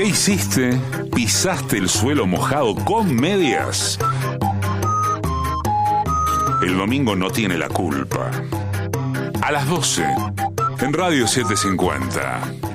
¿Qué hiciste? ¿Pisaste el suelo mojado con medias? El domingo no tiene la culpa. A las 12, en Radio 750.